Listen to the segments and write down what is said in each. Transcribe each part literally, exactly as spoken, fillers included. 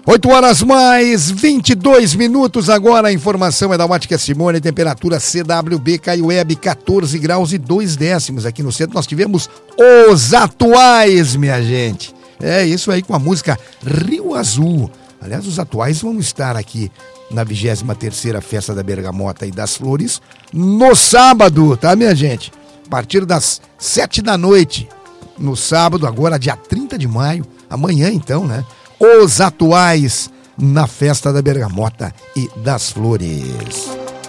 oito horas mais vinte e dois minutos agora, a informação é da Ótica Simone, temperatura C W B Caiueb, quatorze graus e dois décimos. Aqui no centro nós tivemos os atuais, minha gente. É isso aí, com a música Rio Azul. Aliás, os atuais vão estar aqui na vigésima terceira Festa da Bergamota e das Flores no sábado, tá, minha gente? A partir das sete da noite, no sábado, agora dia trinta de maio, amanhã então, né? Os atuais na Festa da Bergamota e das Flores.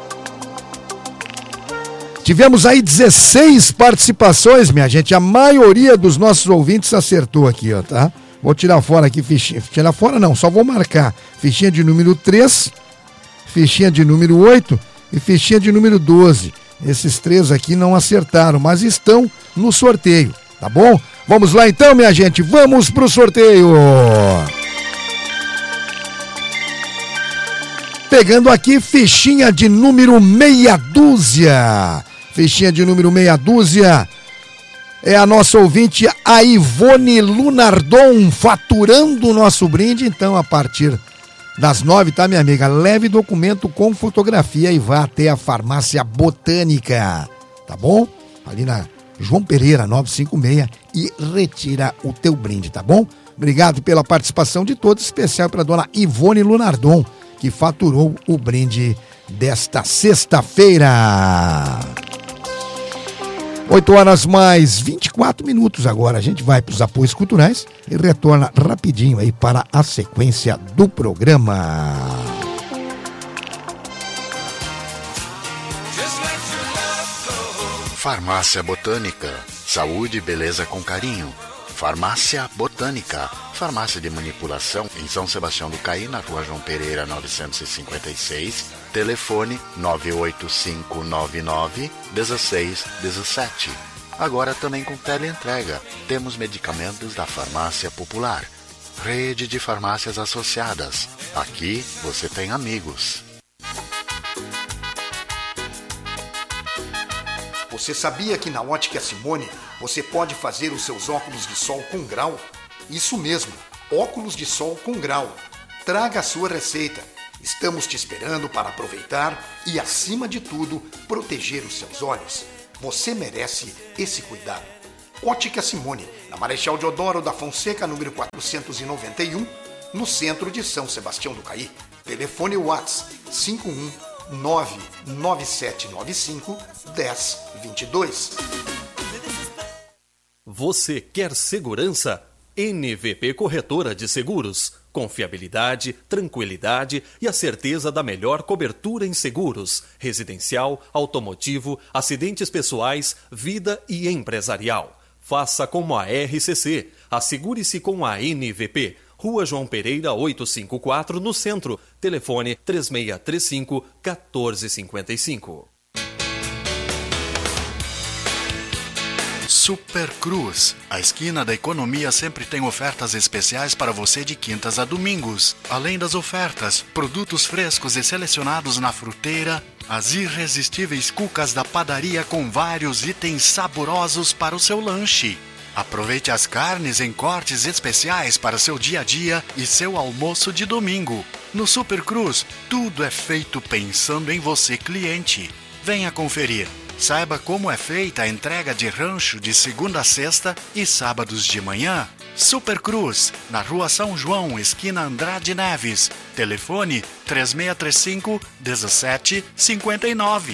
Tivemos aí dezesseis participações, minha gente. A maioria dos nossos ouvintes acertou aqui, ó, tá? Vou tirar fora aqui, fichinha. Tirar fora não, só vou marcar. Fichinha de número três, fichinha de número oito e fichinha de número doze. Esses três aqui não acertaram, mas estão no sorteio, tá bom? Vamos lá então, minha gente, vamos pro sorteio. Pegando aqui fichinha de número meia dúzia. Fichinha de número meia dúzia. É a nossa ouvinte, a Ivone Lunardon, faturando o nosso brinde. Então, a partir das nove, tá, minha amiga? Leve documento com fotografia e vá até a Farmácia Botânica, tá bom? Ali na João Pereira, novecentos e cinquenta e seis, e retira o teu brinde, tá bom? Obrigado pela participação de todos, especial para a dona Ivone Lunardon, que faturou o brinde desta sexta-feira. oito horas mais vinte e quatro minutos agora. A gente vai para os apoios culturais e retorna rapidinho aí para a sequência do programa. Farmácia Botânica. Saúde e beleza com carinho. Farmácia Botânica. Farmácia de manipulação em São Sebastião do Caí, na rua João Pereira, novecentos e cinquenta e seis. Telefone nove oito cinco nove nove um seis um sete. Agora também com teleentrega. Temos medicamentos da Farmácia Popular. Rede de farmácias associadas. Aqui você tem amigos. Você sabia que na Ótica Simone você pode fazer os seus óculos de sol com grau? Isso mesmo, óculos de sol com grau. Traga a sua receita. Estamos te esperando para aproveitar e, acima de tudo, proteger os seus olhos. Você merece esse cuidado. Ótica Simone, na Marechal Deodoro da Fonseca, número quatrocentos e noventa e um, no centro de São Sebastião do Caí. Telefone WhatsApp cinco um nove nove sete nove cinco um zero dois dois. Você quer segurança? N V P Corretora de Seguros. Confiabilidade, tranquilidade e a certeza da melhor cobertura em seguros, residencial, automotivo, acidentes pessoais, vida e empresarial. Faça como a R C C. Assegure-se com a N V P. Rua João Pereira, oitocentos e cinquenta e quatro, no centro. Telefone três seis três cinco, um quatro cinco cinco. Super Cruz. A esquina da economia sempre tem ofertas especiais para você de quintas a domingos. Além das ofertas, produtos frescos e selecionados na fruteira, as irresistíveis cucas da padaria com vários itens saborosos para o seu lanche. Aproveite as carnes em cortes especiais para seu dia a dia e seu almoço de domingo. No Super Cruz, tudo é feito pensando em você, cliente. Venha conferir. Saiba como é feita a entrega de rancho de segunda a sexta e sábados de manhã. Super Cruz, na Rua São João, esquina Andrade Neves. Telefone três seis três cinco, um sete cinco nove.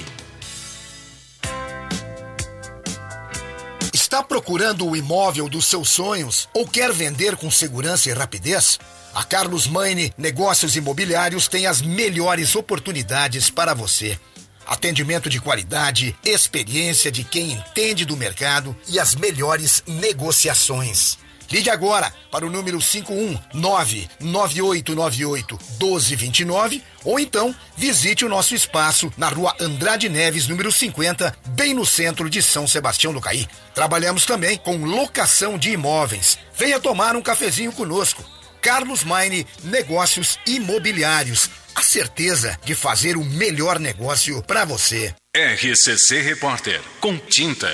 Está procurando o imóvel dos seus sonhos ou quer vender com segurança e rapidez? A Carlos Maine Negócios Imobiliários tem as melhores oportunidades para você. Atendimento de qualidade, experiência de quem entende do mercado e as melhores negociações. Ligue agora para o número cinco um nove nove oito nove oito um dois dois nove ou então visite o nosso espaço na Rua Andrade Neves, número cinquenta, bem no centro de São Sebastião do Caí. Trabalhamos também com locação de imóveis. Venha tomar um cafezinho conosco. Carlos Maine Negócios Imobiliários. A certeza de fazer o melhor negócio para você. R C C Repórter, com tinta.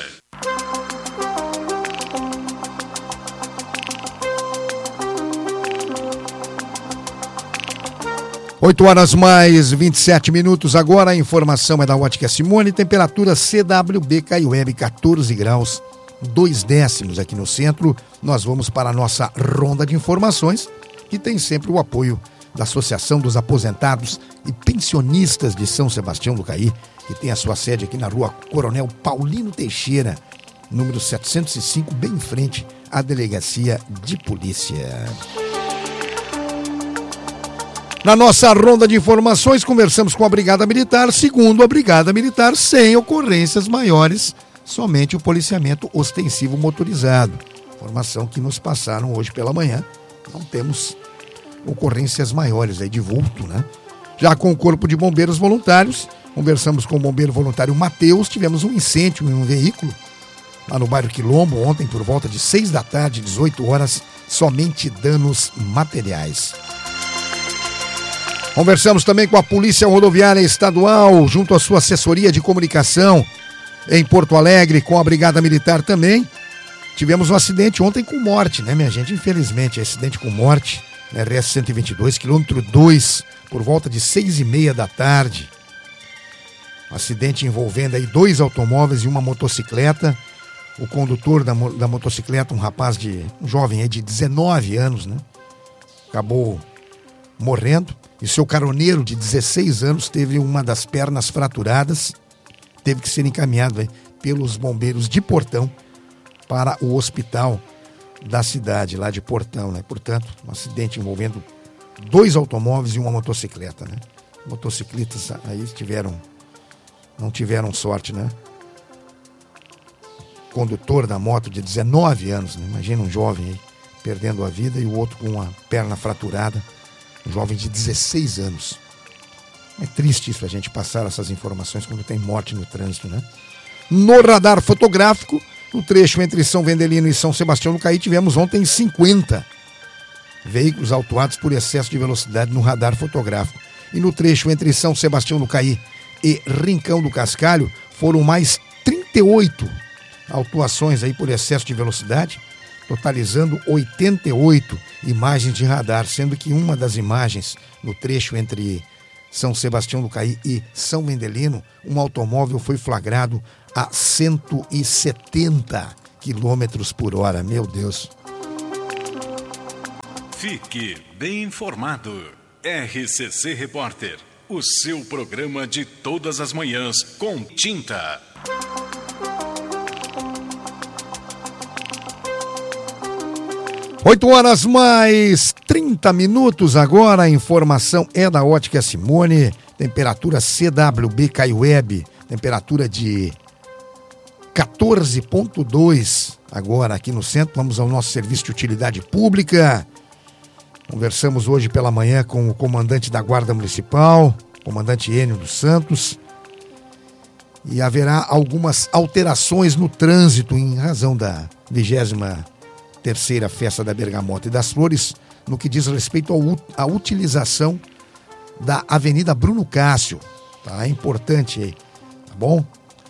oito horas mais vinte e sete minutos agora, a informação é da Ótica Simone, temperatura C W B Caiuebe, quatorze graus, dois décimos aqui no centro. Nós vamos para a nossa ronda de informações, que tem sempre o apoio da Associação dos Aposentados e Pensionistas de São Sebastião do Caí, que tem a sua sede aqui na rua Coronel Paulino Teixeira, número setecentos e cinco, bem em frente à Delegacia de Polícia. Na nossa ronda de informações, conversamos com a Brigada Militar. Segundo a Brigada Militar, sem ocorrências maiores, somente o policiamento ostensivo motorizado. Informação que nos passaram hoje pela manhã. Não temos ocorrências maiores aí de vulto, né? Já com o Corpo de Bombeiros Voluntários, conversamos com o bombeiro voluntário Matheus. Tivemos um incêndio em um veículo lá no bairro Quilombo ontem por volta de seis da tarde, dezoito horas, somente danos materiais. Conversamos também com a Polícia Rodoviária Estadual, junto à sua assessoria de comunicação em Porto Alegre, com a Brigada Militar também. Tivemos um acidente ontem com morte, né, minha gente? Infelizmente, acidente com morte, na R S cento e vinte e dois, quilômetro dois, por volta de seis e meia da tarde. Um acidente envolvendo aí dois automóveis e uma motocicleta. O condutor da, da motocicleta, um rapaz de, um jovem aí de dezenove anos, né? Acabou morrendo. E seu caroneiro de dezesseis anos teve uma das pernas fraturadas, teve que ser encaminhado aí pelos bombeiros de Portão para o hospital da cidade, lá de Portão, né? Portanto, um acidente envolvendo dois automóveis e uma motocicleta, né? Motociclistas aí tiveram, não tiveram sorte, né? O condutor da moto de dezenove anos, né? Imagina um jovem aí perdendo a vida e o outro com uma perna fraturada. Um jovem de dezesseis anos. É triste isso, a gente passar essas informações quando tem morte no trânsito, né? No radar fotográfico, no trecho entre São Vendelino e São Sebastião do Caí, tivemos ontem cinquenta veículos autuados por excesso de velocidade no radar fotográfico. E no trecho entre São Sebastião do Caí e Rincão do Cascalho, foram mais trinta e oito autuações aí por excesso de velocidade, totalizando oitenta e oito imagens de radar, sendo que uma das imagens no trecho entre São Sebastião do Caí e São Vendelino, um automóvel foi flagrado a cento e setenta quilômetros por hora. Meu Deus. Fique bem informado. R C C Repórter, o seu programa de todas as manhãs com tinta. oito horas mais trinta minutos agora, a informação é da Ótica Simone, temperatura C W B Caiuebe, temperatura de quatorze ponto dois agora aqui no centro. Vamos ao nosso serviço de utilidade pública. Conversamos hoje pela manhã com o comandante da Guarda Municipal, comandante Enio dos Santos, e haverá algumas alterações no trânsito em razão da vigésima terceira Festa da Bergamota e das Flores, no que diz respeito ao, à utilização da Avenida Bruno Cássio. Tá? É importante aí, tá bom?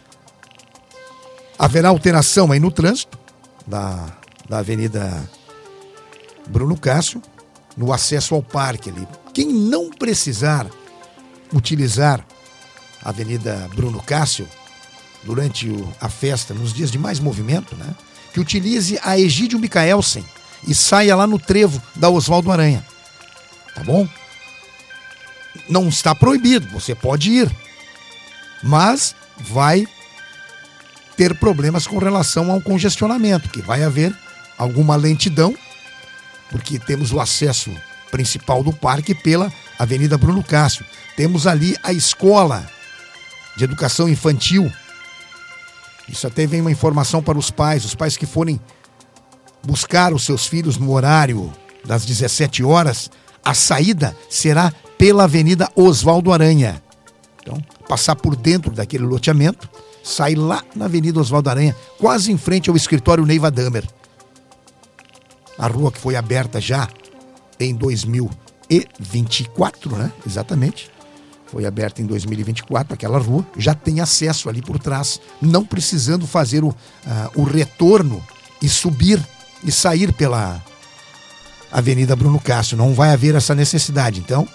Haverá alteração aí no trânsito da, da Avenida Bruno Cássio, no acesso ao parque ali. Quem não precisar utilizar a Avenida Bruno Cássio durante o, a festa, nos dias de mais movimento, né? Que utilize a Egídio Micaelsen e saia lá no trevo da Oswaldo Aranha. Tá bom? Não está proibido, você pode ir. Mas vai ter problemas com relação ao congestionamento, que vai haver alguma lentidão, porque temos o acesso principal do parque pela Avenida Bruno Cássio. Temos ali a escola de educação infantil. Isso até vem uma informação para os pais, os pais que forem buscar os seus filhos no horário das dezessete horas, a saída será pela Avenida Oswaldo Aranha. Então, passar por dentro daquele loteamento, sair lá na Avenida Oswaldo Aranha, quase em frente ao escritório Neiva Damer. A rua que foi aberta já em dois mil e vinte e quatro, né? Exatamente. Foi aberta em dois mil e vinte e quatro, aquela rua, já tem acesso ali por trás, não precisando fazer o, uh, o retorno e subir e sair pela Avenida Bruno Cássio. Não vai haver essa necessidade. Então,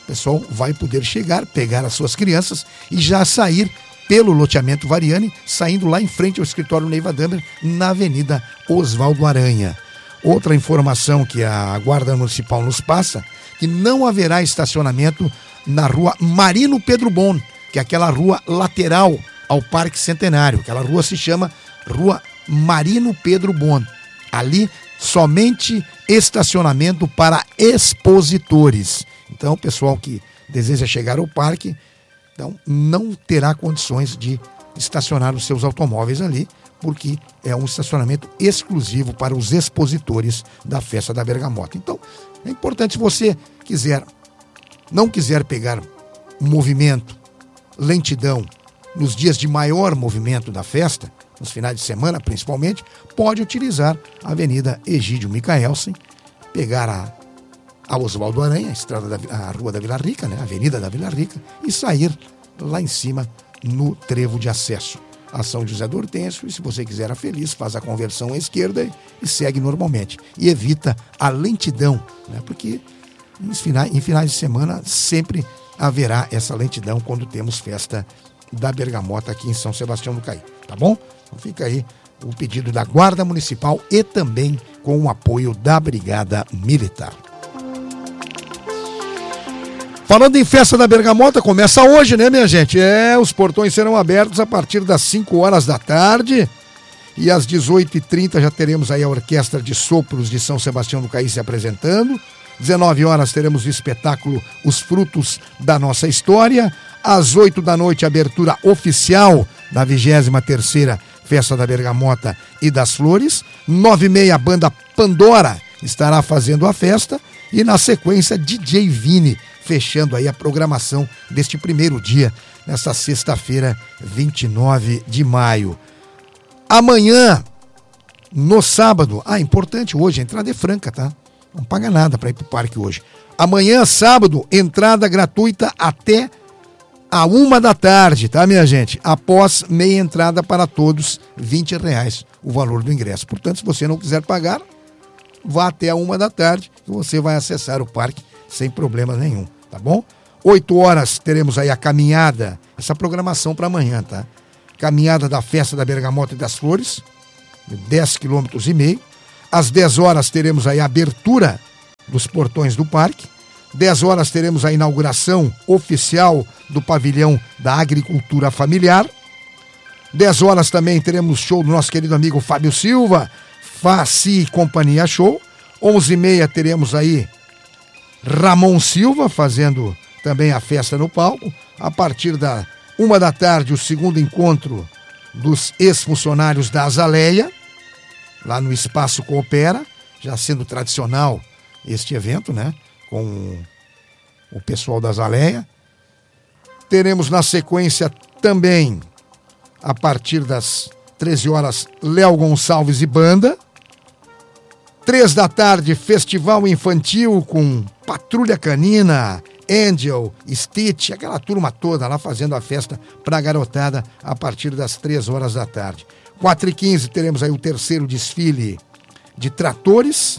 o pessoal vai poder chegar, pegar as suas crianças e já sair pelo loteamento Variani, saindo lá em frente ao escritório Neiva Damer, na Avenida Oswaldo Aranha. Outra informação que a Guarda Municipal nos passa, que não haverá estacionamento na rua Marino Pedro Bon, que é aquela rua lateral ao Parque Centenário. Aquela rua se chama Rua Marino Pedro Bon. Ali, somente estacionamento para expositores. Então, o pessoal que deseja chegar ao parque, então, não terá condições de estacionar os seus automóveis ali, porque é um estacionamento exclusivo para os expositores da Festa da Bergamota. Então, é importante, se você quiser, não quiser pegar movimento, lentidão, nos dias de maior movimento da festa, nos finais de semana principalmente, pode utilizar a Avenida Egídio Micaelsen, pegar a, a Oswaldo Aranha, a, estrada da, a Rua da Vila Rica, né, a Avenida da Vila Rica, e sair lá em cima no trevo de acesso a São José do Hortêncio. E se você quiser a Feliz, faz a conversão à esquerda e, e segue normalmente. E evita a lentidão, né, porque em finais, em finais de semana sempre haverá essa lentidão quando temos festa da Bergamota aqui em São Sebastião do Caí, tá bom? Então fica aí o pedido da Guarda Municipal e também com o apoio da Brigada Militar. Falando em Festa da Bergamota, começa hoje, né, minha gente? É, os portões serão abertos a partir das cinco horas da tarde e às dezoito e trinta já teremos aí a Orquestra de Sopros de São Sebastião do Caí se apresentando. dezenove horas teremos o espetáculo Os Frutos da Nossa História. Às oito da noite, abertura oficial da vigésima terceira Festa da Bergamota e das Flores. Nove e meia, a banda Pandora estará fazendo a festa. E na sequência, D J Vini, fechando aí a programação deste primeiro dia, nesta sexta-feira, vinte e nove de maio. Amanhã, no sábado, ah, importante hoje, a entrada é franca, tá? Não paga nada para ir pro parque hoje. Amanhã, sábado, entrada gratuita até a uma da tarde, tá, minha gente? Após meia entrada para todos, vinte reais o valor do ingresso. Portanto, se você não quiser pagar, vá até a uma da tarde e você vai acessar o parque sem problema nenhum, tá bom? Oito horas teremos aí a caminhada, essa programação para amanhã, tá? Caminhada da Festa da Bergamota e das Flores, de dez quilômetros e meio. Às dez horas teremos aí a abertura dos portões do parque. dez horas teremos a inauguração oficial do pavilhão da agricultura familiar. dez horas também teremos show do nosso querido amigo Fábio Silva, Faci Companhia Show. onze e meia teremos aí Ramon Silva fazendo também a festa no palco. A partir da uma da tarde, o segundo encontro dos ex-funcionários da Azaleia, lá no Espaço Coopera, já sendo tradicional este evento, né? Com o pessoal da Azaleia. Teremos na sequência também, a partir das treze horas, Léo Gonçalves e Banda. Três da tarde, Festival Infantil com Patrulha Canina, Angel, Stitch, aquela turma toda lá fazendo a festa pra garotada a partir das três horas da tarde. Quatro e quinze teremos aí o terceiro desfile de tratores,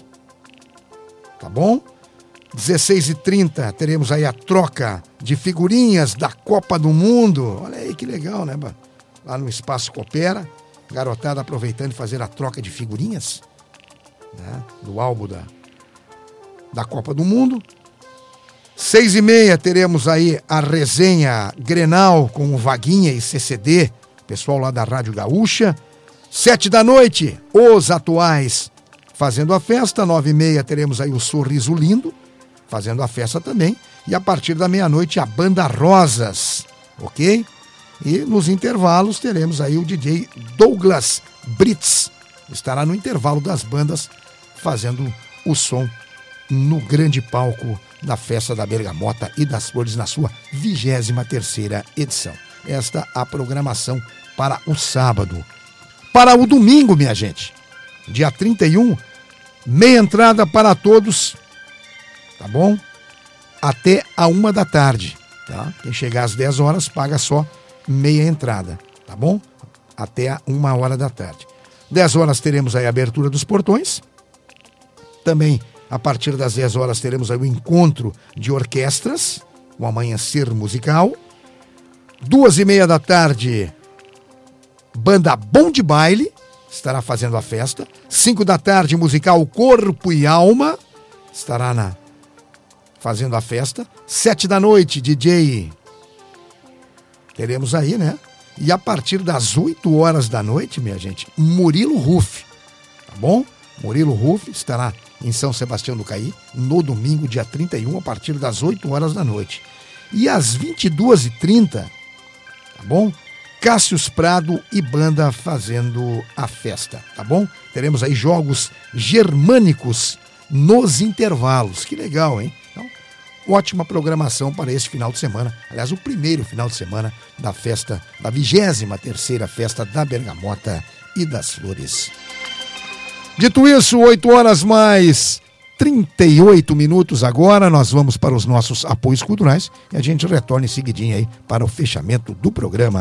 tá bom? dezesseis e trinta teremos aí a troca de figurinhas da Copa do Mundo. Olha aí que legal, né? Lá no Espaço Coopera, garotada aproveitando de fazer a troca de figurinhas, né? Do álbum da, da Copa do Mundo. Seis e meia teremos aí a resenha Grenal com o Vaguinha e C C D, pessoal lá da Rádio Gaúcha. Sete da noite, os atuais fazendo a festa. Nove e meia teremos aí o Sorriso Lindo fazendo a festa também. E a partir da meia-noite, a Banda Rosas, ok? E nos intervalos teremos aí o D J Douglas Brits. Estará no intervalo das bandas fazendo o som no grande palco da Festa da Bergamota e das Flores na sua vigésima terceira edição. Esta a programação para o sábado. Para o domingo, minha gente, dia trinta e um, meia entrada para todos, tá bom? Até a uma da tarde, tá? Quem chegar às dez horas paga só meia entrada, tá bom? Até a uma hora da tarde. dez horas teremos aí a abertura dos portões. Também a partir das dez horas teremos aí o encontro de orquestras, o Amanhecer Musical. Duas e meia da tarde, banda Bom de Baile estará fazendo a festa. Cinco da tarde, musical Corpo e Alma estará na, fazendo a festa. Sete da noite, D J teremos aí, né? E a partir das oito horas da noite, minha gente, Murilo Ruff, tá bom? Murilo Ruff estará em São Sebastião do Caí no domingo, dia trinta e um, a partir das oito horas da noite. E às vinte e duas e trinta, tá bom? Cássius Prado e banda fazendo a festa, tá bom? Teremos aí jogos germânicos nos intervalos. Que legal, hein? Então, ótima programação para esse final de semana. Aliás, o primeiro final de semana da festa, da vigésima terceira festa da Bergamota e das Flores. Dito isso, oito horas mais trinta e oito minutos agora, nós vamos para os nossos apoios culturais e a gente retorna em seguidinho aí para o fechamento do programa.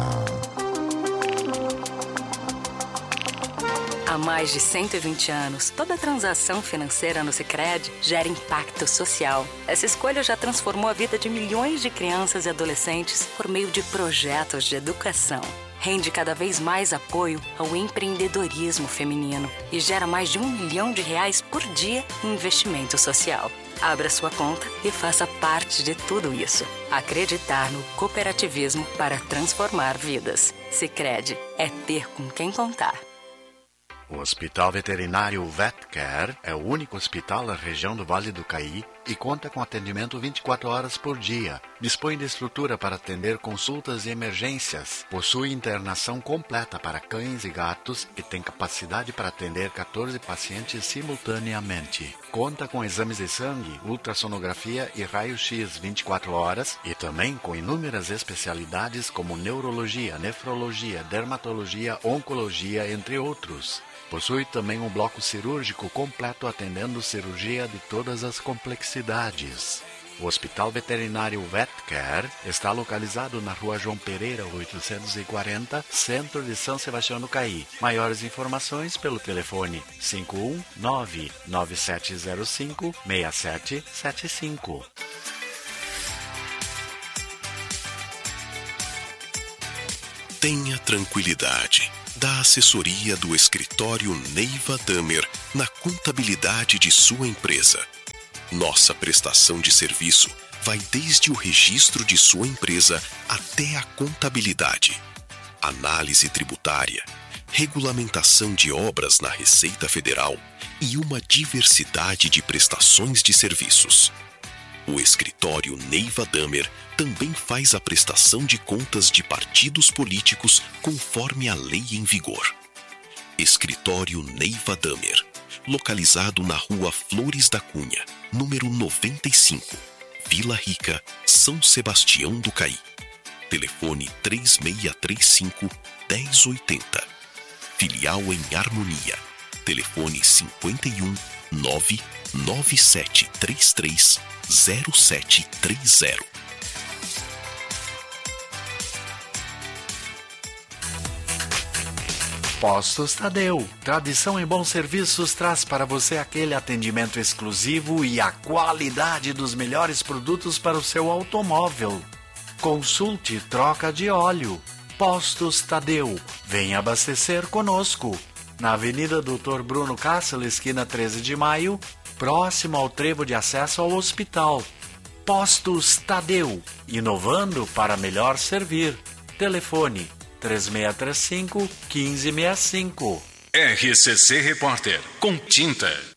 Há mais de cento e vinte anos, toda transação financeira no Sicredi gera impacto social. Essa escolha já transformou a vida de milhões de crianças e adolescentes por meio de projetos de educação. Rende cada vez mais apoio ao empreendedorismo feminino e gera mais de um milhão de reais por dia em investimento social. Abra sua conta e faça parte de tudo isso. Acreditar no cooperativismo para transformar vidas. Sicredi é ter com quem contar. O Hospital Veterinário VetCare é o único hospital da região do Vale do Caí e conta com atendimento vinte e quatro horas por dia. Dispõe de estrutura para atender consultas e emergências. Possui internação completa para cães e gatos e tem capacidade para atender quatorze pacientes simultaneamente. Conta com exames de sangue, ultrassonografia e raio-x vinte e quatro horas e também com inúmeras especialidades como neurologia, nefrologia, dermatologia, oncologia, entre outros. Possui também um bloco cirúrgico completo atendendo cirurgia de todas as complexidades. O Hospital Veterinário VetCare está localizado na Rua João Pereira, oitocentos e quarenta, centro de São Sebastião do Caí. Maiores informações pelo telefone cinco um nove, nove sete zero cinco, seis sete sete cinco. Tenha tranquilidade. Da assessoria do escritório Neiva Damer na contabilidade de sua empresa. Nossa prestação de serviço vai desde o registro de sua empresa até a contabilidade, análise tributária, regulamentação de obras na Receita Federal e uma diversidade de prestações de serviços. O escritório Neiva Damer também faz a prestação de contas de partidos políticos conforme a lei em vigor. Escritório Neiva Damer, localizado na Rua Flores da Cunha, número noventa e cinco, Vila Rica, São Sebastião do Caí. Telefone três seis três cinco, um zero oito zero. Filial em Harmonia. Telefone cinco um, nove nove sete três três, zero sete três zero. Postos Tadeu. Tradição em bons serviços traz para você aquele atendimento exclusivo e a qualidade dos melhores produtos para o seu automóvel. Consulte troca de óleo. Postos Tadeu. Venha abastecer conosco. Na Avenida doutor Bruno Cássio, esquina treze de maio, próximo ao trevo de acesso ao hospital. Postos Tadeu. Inovando para melhor servir. Telefone três seis três cinco, um cinco seis cinco. R C C Repórter, com tinta.